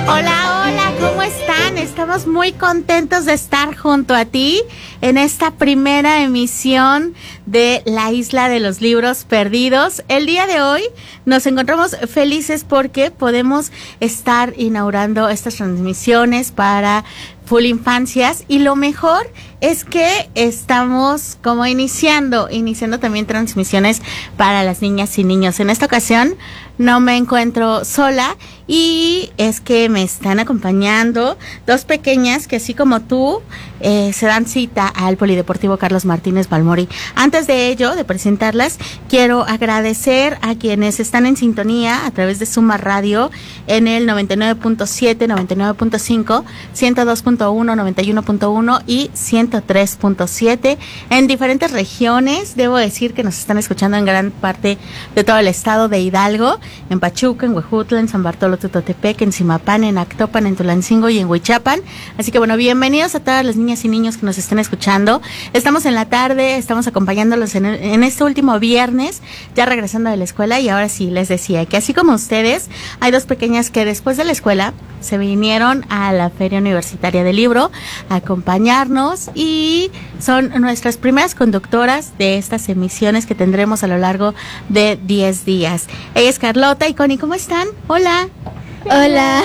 Hola, hola, ¿cómo están? Estamos muy contentos de estar junto a ti en esta primera emisión de La Isla de los Libros Perdidos. El día de hoy nos encontramos felices porque podemos estar inaugurando estas transmisiones para Full Infancias, y lo mejor es que estamos como iniciando también transmisiones para las niñas y niños. En esta ocasión no me encuentro sola, y es que me están acompañando dos pequeñas que, así como tú, se dan cita al Polideportivo Carlos Martínez Balmori. Antes de ello, de presentarlas, quiero agradecer a quienes están en sintonía a través de Suma Radio en el 99.7, 99.5, 102.1, 91.1 y 103.7 en diferentes regiones. Debo decir que nos están escuchando en gran parte de todo el estado de Hidalgo, en Pachuca, en Huejutla, en San Bartolo Tutotepec, en Zimapán, en Actopan, en Tulancingo y en Huichapan. Así que bueno, bienvenidos a todas las niñas y niños que nos estén escuchando. Estamos en la tarde, estamos acompañándolos en este último viernes, ya regresando de la escuela. Y ahora sí, les decía que así como ustedes, hay dos pequeñas que después de la escuela se vinieron a la Feria Universitaria del Libro a acompañarnos, y son nuestras primeras conductoras de estas emisiones que tendremos a lo largo de 10 días. Ella es Carlota y Connie. ¿Cómo están? Hola. Hola.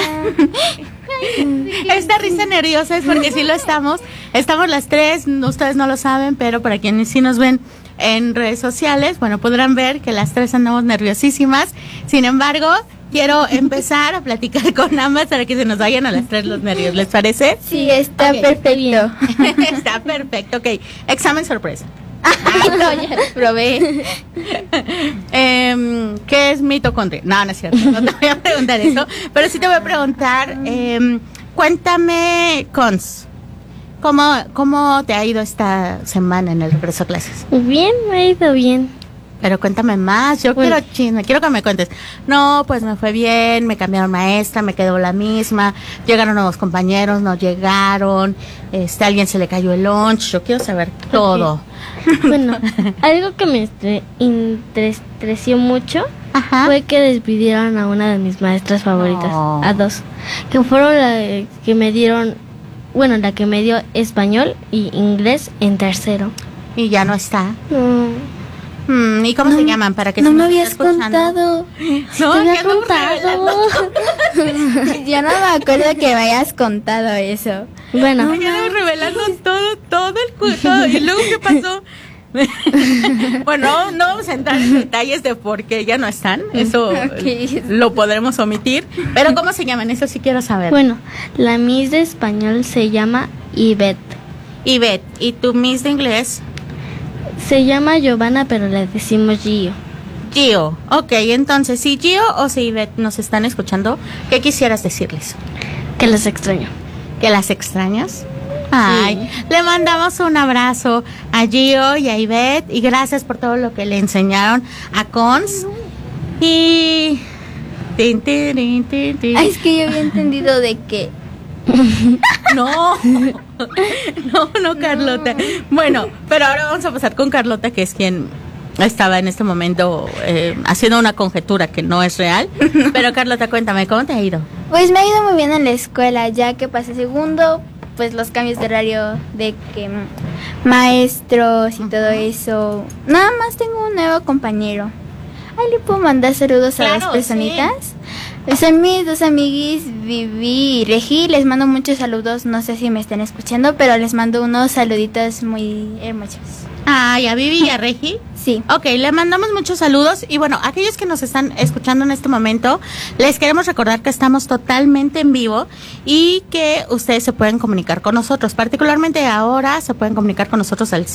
Esta risa nerviosa es porque sí lo estamos las tres. Ustedes no lo saben, pero para quienes sí nos ven en redes sociales, bueno, podrán ver que las tres andamos nerviosísimas. Sin embargo, quiero empezar a platicar con ambas para que se nos vayan a las tres los nervios. ¿Les parece? Sí, está perfecto. Está perfecto, ok. Examen sorpresa. Ay, no, ya lo probé. ¿Qué es mitocondria? No, no es cierto, no te voy a preguntar eso, pero sí te voy a preguntar, cuéntame, Cons, ¿cómo te ha ido esta semana en el regreso a clases? Bien, me ha ido bien. Pero cuéntame más, yo quiero chisme, quiero que me cuentes. No, pues me fue bien, me cambiaron maestra, me quedó la misma, llegaron nuevos compañeros, no llegaron, a alguien se le cayó el lunch, yo quiero saber todo. Bueno, algo que me entristeció mucho fue que despidieron a una de mis maestras favoritas, a dos, que fueron la que me dieron, bueno, la que me dio español y inglés en tercero. Y ya no está. ¿Y cómo se llaman? Para que no me habías contado. No, te había contado. Yo no me acuerdo que me hayas contado eso. Bueno, ya revelando todo el cuento. ¿Y luego qué pasó? Bueno, no vamos a entrar en detalles de por qué ya no están. Eso lo podremos omitir. Pero ¿cómo se llaman? Eso sí quiero saber. Bueno, la Miss de español se llama Ivette. Ivette. ¿Y tu Miss de inglés? Se llama Giovanna, pero le decimos Gio. Gio, ok. Entonces, si Gio o si Ivette nos están escuchando, ¿qué quisieras decirles? Que los extraño. ¿Que las extrañas? Ay, sí. Le mandamos un abrazo a Gio y a Ivette, y gracias por todo lo que le enseñaron a Cons. Y... Ay, es que yo había entendido de que... No, Carlota. Bueno, pero ahora vamos a pasar con Carlota, que es quien estaba en este momento haciendo una conjetura que no es real. Pero Carlota, cuéntame, ¿cómo te ha ido? Pues me ha ido muy bien en la escuela, ya que pasé segundo, pues los cambios de horario de que maestros y todo eso. Nada más tengo un nuevo compañero. Ahí le puedo mandar saludos a las personitas. Sí. Son mis dos amiguis, Vivi y Regi. Les mando muchos saludos. No sé si me están escuchando, pero les mando unos saluditos muy hermosos. Ay, ¿a Vivi y a Regi? Sí. Ok, le mandamos muchos saludos. Y bueno, aquellos que nos están escuchando en este momento, les queremos recordar que estamos totalmente en vivo y que ustedes se pueden comunicar con nosotros. Particularmente ahora se pueden comunicar con nosotros al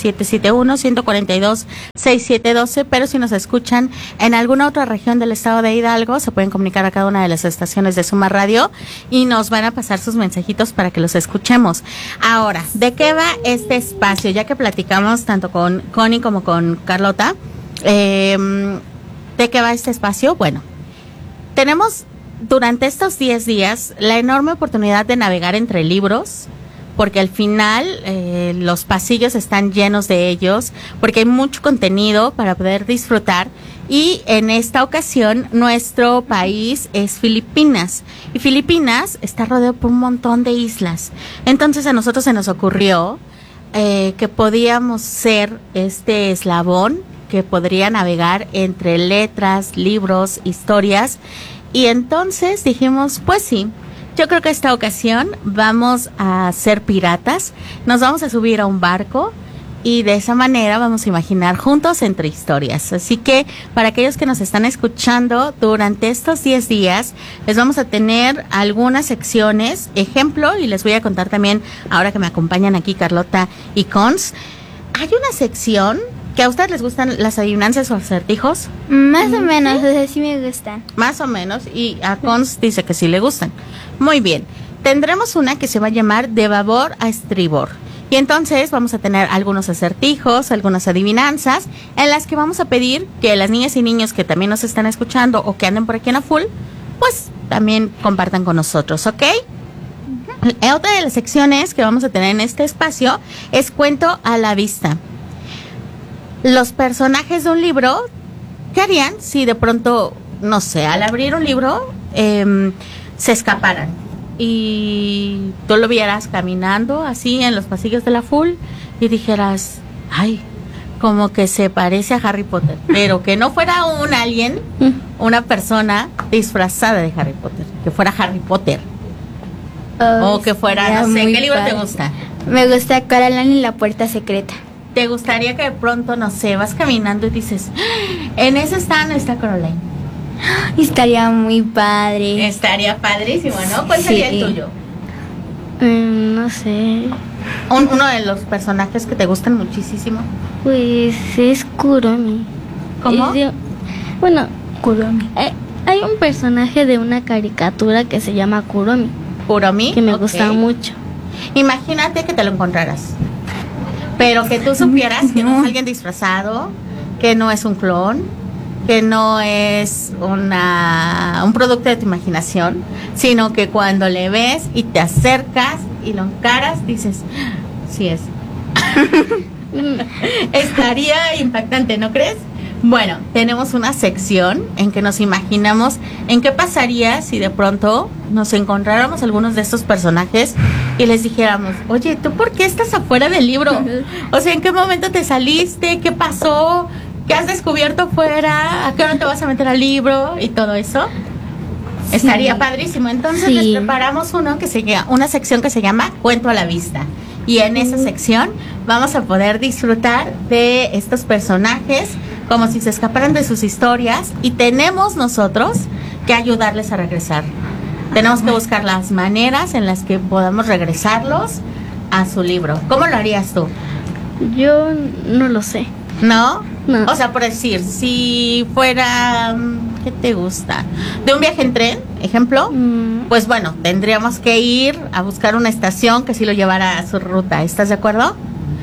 771-142-6712, pero si nos escuchan en alguna otra región del estado de Hidalgo, se pueden comunicar a cada una de las estaciones de Suma Radio y nos van a pasar sus mensajitos para que los escuchemos. Ahora, ¿de qué va este espacio? Ya que platicamos tanto con Connie como con Carlota, ¿de qué va este espacio? Bueno, tenemos durante estos 10 días la enorme oportunidad de navegar entre libros, porque al final los pasillos están llenos de ellos, porque hay mucho contenido para poder disfrutar, Y en esta ocasión nuestro país es Filipinas. Y Filipinas está rodeado por un montón de islas. Entonces a nosotros se nos ocurrió que podíamos ser este eslabón que podría navegar entre letras, libros, historias. Y entonces dijimos, pues sí, yo creo que esta ocasión vamos a ser piratas, nos vamos a subir a un barco y de esa manera vamos a imaginar juntos entre historias. Así que para aquellos que nos están escuchando durante estos 10 días, les vamos a tener algunas secciones, ejemplo, y les voy a contar también, ahora que me acompañan aquí Carlota y Cons, hay una sección que a ustedes les gustan las adivinanzas o acertijos. Más o menos, o sea, sí me gustan. Más o menos, y a Cons dice que sí le gustan. Muy bien, tendremos una que se va a llamar de babor a estribor. Y entonces vamos a tener algunos acertijos, algunas adivinanzas, en las que vamos a pedir que las niñas y niños que también nos están escuchando o que anden por aquí en A Full, pues también compartan con nosotros, ¿ok? Otra de las secciones que vamos a tener en este espacio es cuento a la vista. Los personajes de un libro, ¿qué harían si de pronto, no sé, al abrir un libro se escaparan? Y tú lo vieras caminando así en los pasillos de la Full y dijeras, ay, como que se parece a Harry Potter, pero que no fuera un alien, una persona disfrazada de Harry Potter, que fuera Harry Potter. O que fuera, no sé, ¿qué libro te gusta? Me gusta Coraline y la puerta secreta. ¿Te gustaría que de pronto, no sé, vas caminando y dices, en ese stand está Coraline? Estaría muy padre. Estaría padrísimo, ¿no? ¿Cuál sería el tuyo? No sé. Uno de los personajes que te gustan muchísimo. Pues es Kuromi. ¿Cómo? Bueno, Kuromi. Hay un personaje de una caricatura que se llama Kuromi. ¿Kuromi? Que me gusta mucho. Imagínate que te lo encontraras, pero que tú supieras que no es alguien disfrazado, que no es un clon, que no es un producto de tu imaginación, sino que cuando le ves y te acercas y lo encaras, dices, sí es. Estaría impactante, ¿no crees? Bueno, tenemos una sección en que nos imaginamos en qué pasaría si de pronto nos encontráramos algunos de estos personajes y les dijéramos, oye, ¿tú por qué estás afuera del libro? O sea, ¿en qué momento te saliste? ¿Qué pasó? ¿Qué has descubierto fuera? ¿A qué hora te vas a meter al libro? Y todo eso. Sí. Estaría padrísimo. Entonces les preparamos una sección que se llama Cuento a la Vista. Y en esa sección vamos a poder disfrutar de estos personajes como si se escaparan de sus historias, y tenemos nosotros que ayudarles a regresar. Tenemos que buscar las maneras en las que podamos regresarlos a su libro. ¿Cómo lo harías tú? Yo no lo sé. ¿No? No. O sea, por decir, si fuera, ¿qué te gusta? De un viaje en tren, ejemplo, pues bueno, tendríamos que ir a buscar una estación que sí lo llevara a su ruta. ¿Estás de acuerdo?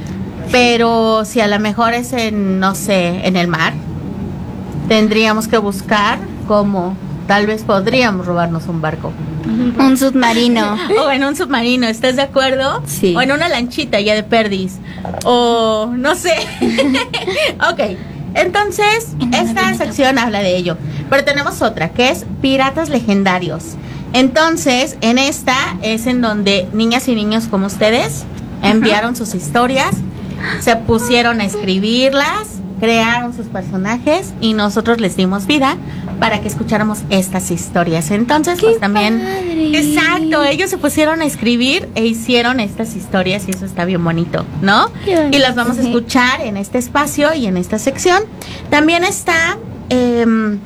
Pero si a lo mejor es en, no sé, en el mar, tendríamos que buscar cómo, tal vez podríamos robarnos un barco. Un submarino. O en un submarino, ¿estás de acuerdo? Sí. O en una lanchita ya de perdiz. O no sé. Ok, entonces esta sección habla de ello. Pero tenemos otra que es Piratas Legendarios. Entonces, en esta es en donde niñas y niños como ustedes enviaron sus historias, se pusieron a escribirlas, crearon sus personajes y nosotros les dimos vida para que escucháramos estas historias. Entonces, pues también, exacto, ellos se pusieron a escribir e hicieron estas historias y eso está bien bonito, ¿no? Y las vamos a escuchar en este espacio y en esta sección. También está el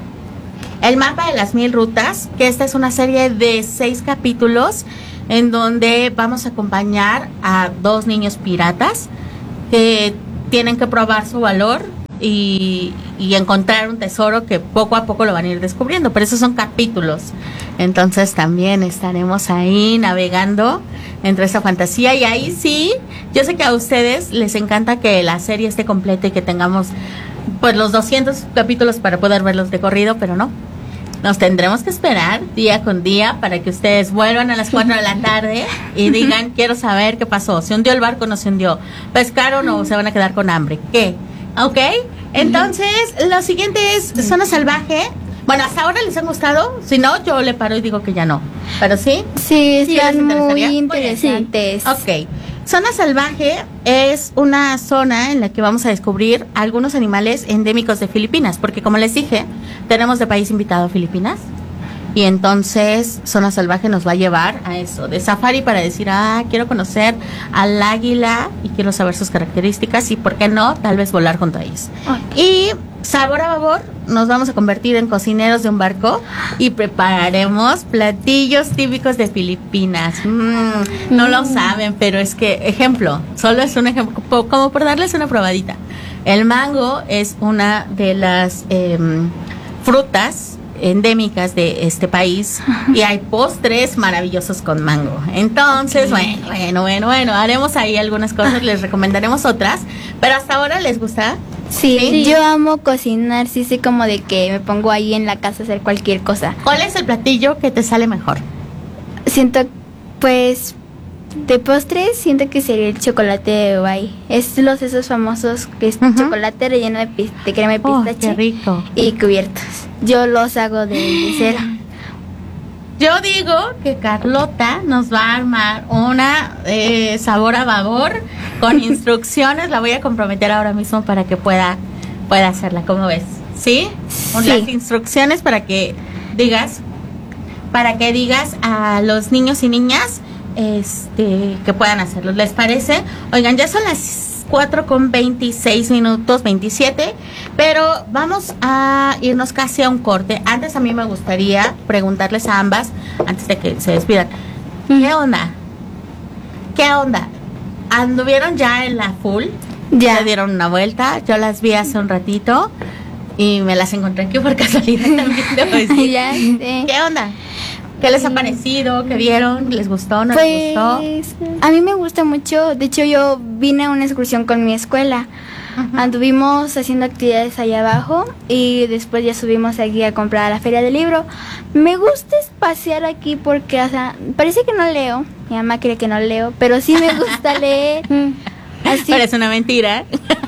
mapa de las 1000 rutas, que esta es una serie de 6 capítulos en donde vamos a acompañar a 2 niños piratas que tienen que probar su valor y encontrar un tesoro que poco a poco lo van a ir descubriendo, pero esos son capítulos. Entonces también estaremos ahí navegando entre esa fantasía, y ahí sí, yo sé que a ustedes les encanta que la serie esté completa y que tengamos pues los 200 capítulos para poder verlos de corrido, pero no. Nos tendremos que esperar día con día para que ustedes vuelvan a las 4 de la tarde y digan, quiero saber qué pasó, se hundió el barco o no se hundió, pescaron o se van a quedar con hambre, ¿qué Ok, entonces lo siguiente es Zona Salvaje. Bueno, ¿hasta ahora les han gustado? Si no, yo le paro y digo que ya no. ¿Pero sí? Sí, están ¿les muy interesantes? interesantes. Ok. Zona Salvaje es una zona en la que vamos a descubrir algunos animales endémicos de Filipinas, porque como les dije, tenemos de país invitado a Filipinas. Y entonces Zona Salvaje nos va a llevar a eso, de safari para decir, quiero conocer al águila y quiero saber sus características y, ¿por qué no?, tal vez volar junto a ellos. Y Sabor a Babor, nos vamos a convertir en cocineros de un barco y prepararemos platillos típicos de Filipinas. No lo saben, pero es que, ejemplo, solo es un ejemplo, como por darles una probadita. El mango es una de las frutas endémicas de este país y hay postres maravillosos con mango. Entonces, bueno, haremos ahí algunas cosas, les recomendaremos otras, pero hasta ahora ¿les gusta? Sí, yo amo cocinar, sí sé como de que me pongo ahí en la casa a hacer cualquier cosa. ¿Cuál es el platillo que te sale mejor? Siento, pues, de postres, siento que sería el chocolate de Dubái. Es esos famosos que es chocolate relleno de crema de pistache. Qué rico. Y cubiertos. Yo los hago de cero. Yo digo que Carlota nos va a armar una Sabor a Babor con instrucciones. La voy a comprometer ahora mismo para que pueda hacerla. ¿Cómo ves? ¿Sí? Sí. Las instrucciones para que digas a los niños y niñas que puedan hacerlo. ¿Les parece? Oigan, ya son las 4:26, 27, pero vamos a irnos casi a un corte. Antes a mí me gustaría preguntarles a ambas, antes de que se despidan, ¿qué onda? ¿Anduvieron ya en la full? Ya. ¿Se dieron una vuelta? Yo las vi hace un ratito y me las encontré aquí por casualidad también, debo decir. Ya, sí. ¿Qué onda? ¿Qué les ha parecido? ¿Qué vieron? ¿Les gustó? ¿No les gustó? A mí me gusta mucho. De hecho, yo vine a una excursión con mi escuela. Anduvimos haciendo actividades allá abajo y después ya subimos aquí a comprar a la feria del libro. Me gusta pasear aquí porque, o sea, parece que no leo. Mi mamá cree que no leo, pero sí me gusta leer. Así. Parece una mentira.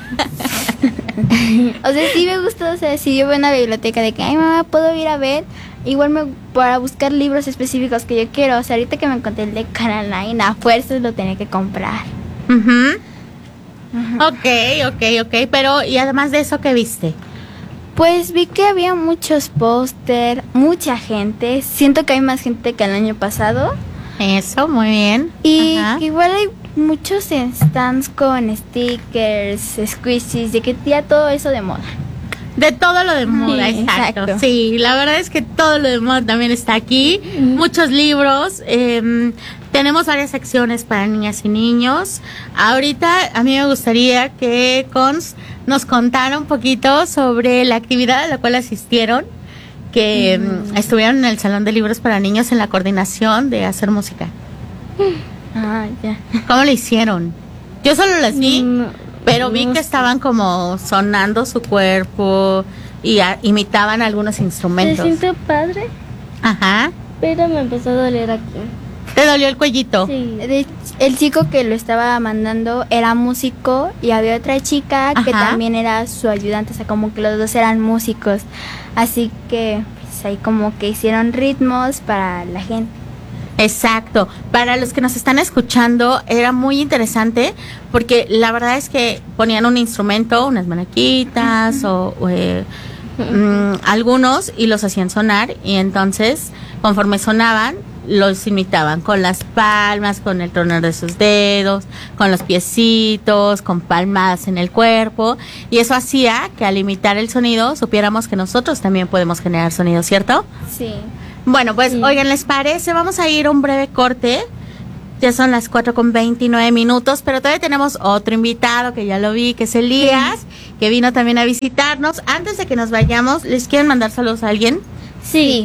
O sea, sí me gusta, o sea, si yo voy a una biblioteca de que, ay, mamá, puedo ir a ver, igual para buscar libros específicos que yo quiero. O sea, ahorita que me encontré el de Caroline, a fuerzas lo tenía que comprar. Ok, pero ¿y además de eso qué viste? Pues vi que había muchos póster, mucha gente. Siento que hay más gente que el año pasado. Eso, muy bien. Y igual hay muchos stands con stickers, squishies, de que ya todo eso de moda. De todo lo de moda, Sí, exacto. Sí, la verdad es que todo lo de moda también está aquí. Muchos libros. Tenemos varias secciones para niñas y niños. Ahorita a mí me gustaría que nos contara un poquito sobre la actividad a la cual asistieron, que estuvieron en el Salón de Libros para Niños en la coordinación de hacer música. Ya. ¿Cómo lo hicieron? Yo solo las vi, pero vi que estaban como sonando su cuerpo y imitaban algunos instrumentos. Se siente padre, Ajá. pero me empezó a doler aquí. ¿Te dolió el cuellito? Sí. El chico que lo estaba mandando era músico y había otra chica que también era su ayudante, o sea, como que los dos eran músicos. Así que pues, ahí como que hicieron ritmos para la gente. Exacto. Para los que nos están escuchando, era muy interesante porque la verdad es que ponían un instrumento, unas manaquitas o algunos, y los hacían sonar, y entonces conforme sonaban los imitaban con las palmas, con el tronar de sus dedos, con los piecitos, con palmadas en el cuerpo, y eso hacía que al imitar el sonido supiéramos que nosotros también podemos generar sonido, ¿cierto? Sí. Bueno, pues oigan, ¿les parece? Vamos a ir a un breve corte. Ya son las 4:29, pero todavía tenemos otro invitado que ya lo vi, que es Elías, que vino también a visitarnos. Antes de que nos vayamos, ¿les quieren mandar saludos a alguien? Sí.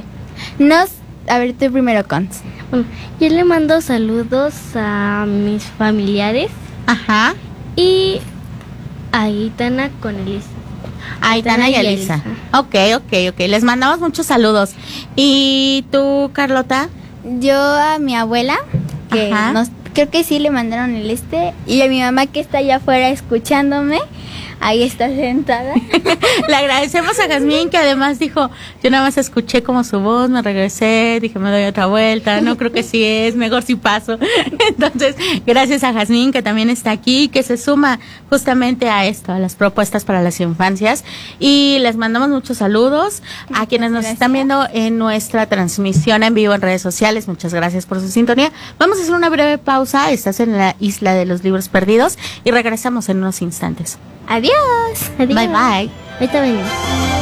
A ver, tú primero, Cons. Bueno, yo le mando saludos a mis familiares. Ajá. Y a Itana con Elisa. A Itana y Elisa. Ok. Les mandamos muchos saludos. ¿Y tú, Carlota? Yo a mi abuela, que creo que sí le mandaron el y a mi mamá que está allá afuera escuchándome. ahí está sentada. Le agradecemos a Jazmín, que además dijo, yo nada más escuché como su voz, me regresé, dije, me doy otra vuelta, no creo que sí es, mejor si paso. Entonces, gracias a Jazmín, que también está aquí, que se suma justamente a esto, a las propuestas para las infancias, y les mandamos muchos saludos a quienes nos están viendo en nuestra transmisión en vivo en redes sociales. Muchas gracias por su sintonía. Vamos a hacer una breve pausa. Estás en la Isla de los Libros Perdidos y regresamos en unos instantes. Adiós. Bye bye. Ahorita venimos.